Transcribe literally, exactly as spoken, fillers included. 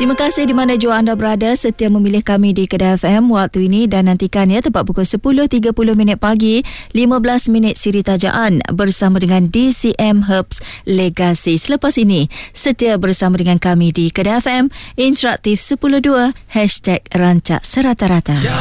Terima kasih di mana jua anda berada setia memilih kami di Kedah F M waktu ini, dan nantikan ya tepat pukul sepuluh tiga puluh minit pagi, lima belas minit Siri Tajaan bersama dengan D C M Herbs Legacy. Selepas ini setia bersama dengan kami di Kedah F M Interaktif sepuluh dua hashtag Rancak Serata-Rata.